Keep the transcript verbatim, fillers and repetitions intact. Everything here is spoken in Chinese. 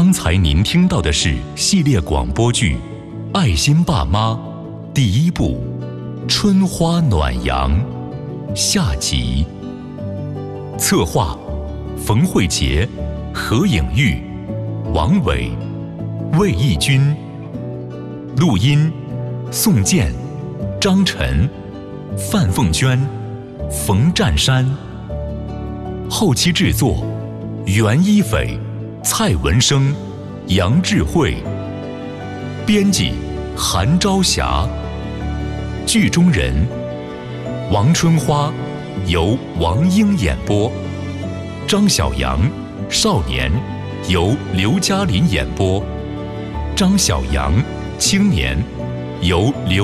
刚才您听到的是系列广播剧《爱心爸妈》第一部《春花暖阳》下集。策划：冯慧杰、何颖玉、王伟、魏义军。录音：宋健、张晨、范凤娟、冯占山。后期制作：袁一斐、蔡文生、杨智慧。编辑：韩朝霞。剧中人：王春花由王英演播，张小阳少年由刘嘉林演播，张小阳青年由刘